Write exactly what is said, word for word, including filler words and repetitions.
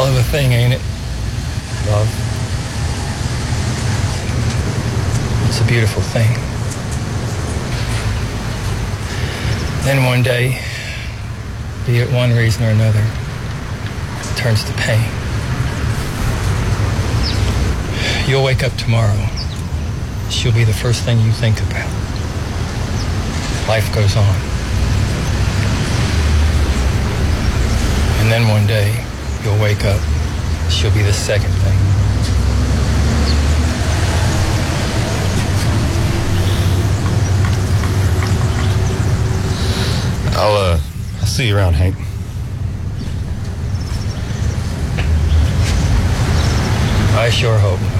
of a thing, ain't it? Love. It's a beautiful thing. Then one day, be it one reason or another, it turns to pain. You'll wake up tomorrow. She'll be the first thing you think about. Life goes on. And then one day, you'll wake up. She'll be the second thing. I'll, uh, I'll see you around, Hank. I sure hope not.